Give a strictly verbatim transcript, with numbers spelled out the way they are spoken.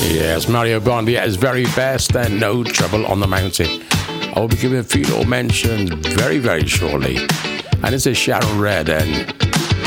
Yes, Mario Bondi at his very best and No Trouble on the Mountain. I will be giving a few little mentions very, very shortly. And this is Sharon Red and